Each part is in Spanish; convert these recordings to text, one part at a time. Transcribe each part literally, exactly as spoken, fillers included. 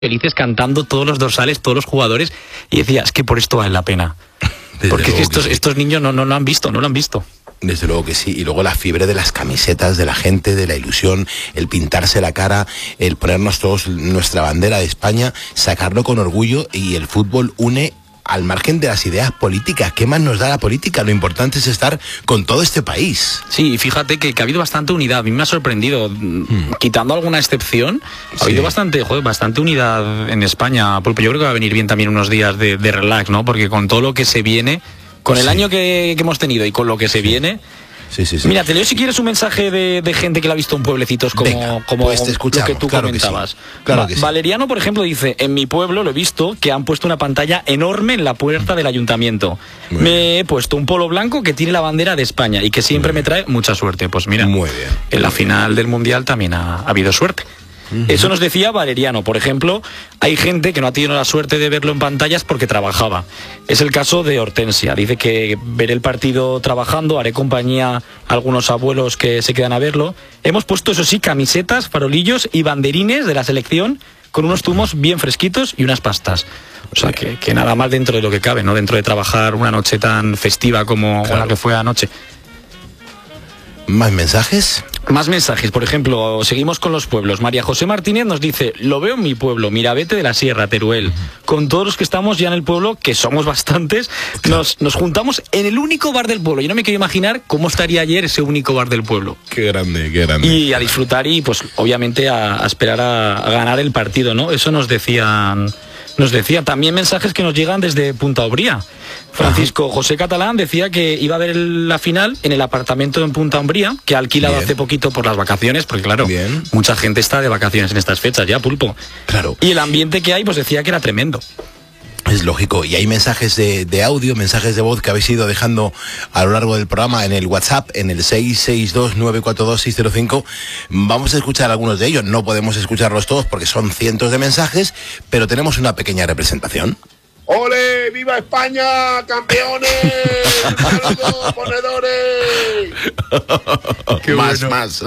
felices cantando todos los dorsales, todos los jugadores, y decía, es que por esto vale la pena. Desde Porque es que estos, que sí. estos niños no, no lo han visto, no lo han visto. Desde luego que sí, y luego la fiebre de las camisetas, de la gente, de la ilusión, el pintarse la cara, el ponernos todos nuestra bandera de España, sacarlo con orgullo, y el fútbol une al margen de las ideas políticas. ¿Qué más nos da la política? Lo importante es estar con todo este país. Sí, fíjate que, que ha habido bastante unidad. A mí me ha sorprendido, hmm. quitando alguna excepción, ha sí. habido bastante, joder, bastante unidad en España. Porque yo creo que va a venir bien también unos días de, de relax, ¿no? Porque con todo lo que se viene, con el sí. año que, que hemos tenido y con lo que se sí. viene... Sí, sí, sí. Mira, te leo si quieres un mensaje de, de gente que lo ha visto en pueblecitos como, Venga, como pues te lo que tú claro comentabas. Que sí. Claro que sí. Valeriano, por ejemplo, dice, en mi pueblo lo he visto que han puesto una pantalla enorme en la puerta del ayuntamiento. Muy me bien. He puesto un polo blanco que tiene la bandera de España y que siempre me trae mucha suerte. Pues mira, Muy bien. en la final del Mundial también ha, ha habido suerte. Uh-huh. Eso nos decía Valeriano. Por ejemplo, hay gente que no ha tenido la suerte de verlo en pantallas porque trabajaba. Es el caso de Hortensia. Dice que veré el partido trabajando, haré compañía a algunos abuelos que se quedan a verlo. Hemos puesto, eso sí, camisetas, farolillos y banderines de la selección con unos zumos bien fresquitos y unas pastas. O sea, que, que nada mal dentro de lo que cabe, ¿no? Dentro de trabajar una noche tan festiva como claro. la que fue anoche. ¿Más mensajes? Más mensajes, por ejemplo, seguimos con los pueblos. María José Martínez nos dice, lo veo en mi pueblo, Mirabete de la Sierra, Teruel. Uh-huh. Con todos los que estamos ya en el pueblo, que somos bastantes, claro. nos, nos juntamos en el único bar del pueblo. Yo no me quiero imaginar cómo estaría ayer ese único bar del pueblo. Qué grande, qué grande. Y a disfrutar y, pues, obviamente a, a esperar a, a ganar el partido, ¿no? Eso nos decían... Nos decía también mensajes que nos llegan desde Punta Umbría. Francisco Ajá. José Catalán decía que iba a ver la final en el apartamento en Punta Umbría, que ha alquilado Bien. hace poquito por las vacaciones, porque claro, Bien. mucha gente está de vacaciones en estas fechas ya, Pulpo. Claro. Y el ambiente que hay, pues decía que era tremendo. Es lógico, y hay mensajes de, de audio, mensajes de voz que habéis ido dejando a lo largo del programa en el WhatsApp, en el seis seis dos nueve cuatro dos seis cero cinco. Vamos a escuchar algunos de ellos, no podemos escucarlos todos porque son cientos de mensajes, pero tenemos una pequeña representación. ¡Ole! ¡Viva España! ¡Campeones! ¡Saludos, ponedores! Qué más, bueno. más.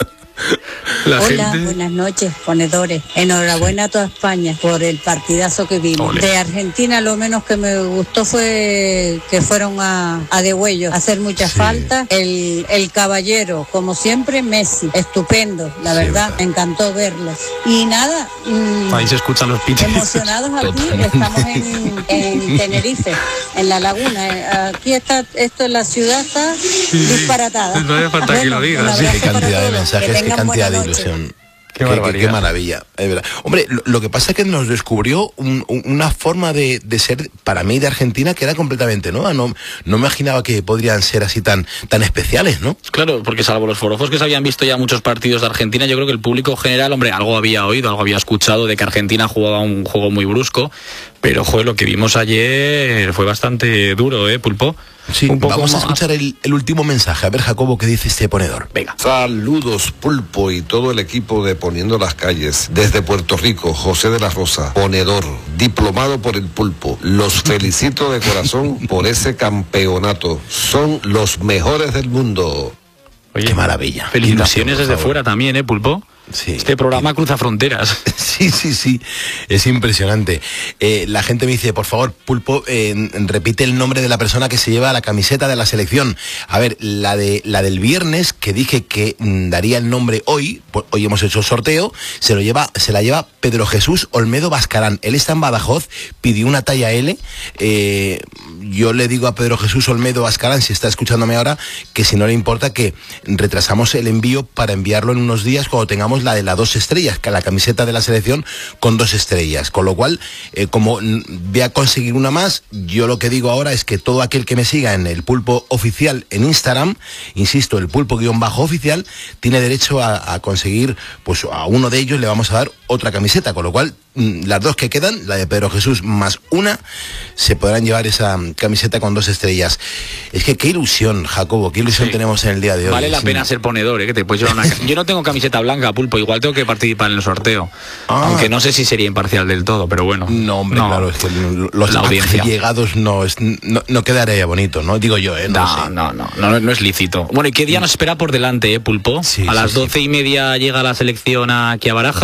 La Hola, gente... buenas noches, ponedores. Enhorabuena sí. a toda España por el partidazo que vimos. Ole. De Argentina lo menos que me gustó fue que fueron a, a Degüello a hacer muchas sí. faltas. El, el caballero, como siempre, Messi, estupendo, la sí, verdad, verdad, me encantó verlos. Y nada, mmm, ahí se escuchan los pitos. Emocionados aquí, estamos en, en Tenerife, en la laguna. Aquí está, esto en la ciudad está sí. disparatada. No hace falta bueno, que lo digas. Sí, qué cantidad de mensajes. Qué cantidad de ilusión. Qué, qué, qué, qué maravilla, es verdad. Hombre, lo, lo que pasa es que nos descubrió un, un, una forma de, de ser, para mí, de Argentina, que era completamente nueva. No, no me imaginaba que podrían ser así tan, tan especiales, ¿no? Claro, porque salvo los forofos que se habían visto ya muchos partidos de Argentina, yo creo que el público general, hombre, algo había oído, algo había escuchado de que Argentina jugaba un juego muy brusco, pero, joder, lo que vimos ayer fue bastante duro, ¿eh, Pulpo? Sí, un poco vamos más. a escuchar el, el último mensaje. A ver, Jacobo, ¿qué dice este ponedor? Venga. Saludos, Pulpo y todo el equipo de Poniendo las Calles. Desde Puerto Rico, José de la Rosa, ponedor, diplomado por el Pulpo. Los felicito de corazón por ese campeonato. Son los mejores del mundo. Oye, qué maravilla. Felicitaciones desde fuera también, ¿eh, Pulpo? Sí. Este programa cruza fronteras. Sí, sí, sí. Es impresionante. Eh, la gente me dice, por favor, Pulpo, eh, repite el nombre de la persona que se lleva la camiseta de la selección. A ver, la de la del viernes, que dije que mm, daría el nombre hoy, pues, hoy hemos hecho sorteo, se lo lleva, se la lleva Pedro Jesús Olmedo Bascarán. Él está en Badajoz, pidió una talla L. Eh, yo le digo a Pedro Jesús Olmedo Bascarán, si está escuchándome ahora, que si no le importa que retrasamos el envío para enviarlo en unos días cuando tengamos la de las dos estrellas, que la camiseta de la selección con dos estrellas, con lo cual, eh, como voy a conseguir una más, yo lo que digo ahora es que todo aquel que me siga en el Pulpo Oficial en Instagram, insisto, el Pulpo guión bajo oficial, tiene derecho a, a conseguir, pues a uno de ellos le vamos a dar otra camiseta, con lo cual las dos que quedan, la de Pedro Jesús más una, se podrán llevar esa camiseta con dos estrellas. Es que qué ilusión, Jacobo, qué ilusión sí. tenemos en el día de hoy. Vale la sí. pena ser ponedor, ¿eh? Que te puedes llevar una... Yo no tengo camiseta blanca, Pulpo, igual tengo que participar en el sorteo. Ah. Aunque no sé si sería imparcial del todo, pero bueno. No, hombre, no. claro, es que los llegados no, es, no, no quedaría bonito, ¿no? Digo yo, ¿eh? No, no, sé. no, no, no, no es lícito. Bueno, ¿y qué día nos espera por delante, eh, Pulpo? Sí, a las sí, doce sí. y media llega la selección aquí a Barajas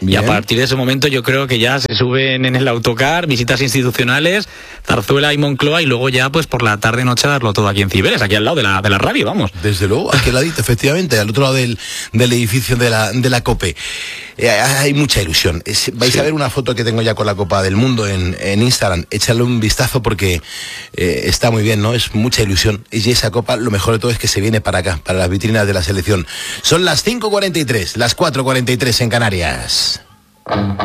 Bien. Y a partir de ese momento yo creo que ya se suben en el autocar, visitas institucionales, Zarzuela y Moncloa, y luego ya pues por la tarde noche darlo todo aquí en Cibeles, aquí al lado de la, de la radio, vamos. Desde luego, aquí al ladito, efectivamente, al otro lado del, del edificio de la, de la COPE. Eh, hay mucha ilusión. Es, vais sí. a ver una foto que tengo ya con la Copa del Mundo en, en Instagram. Échale un vistazo porque eh, está muy bien, ¿no? Es mucha ilusión. Y esa Copa, lo mejor de todo es que se viene para acá, para las vitrinas de la selección. Son las cinco cuarenta y tres, las cuatro cuarenta y tres en Canarias.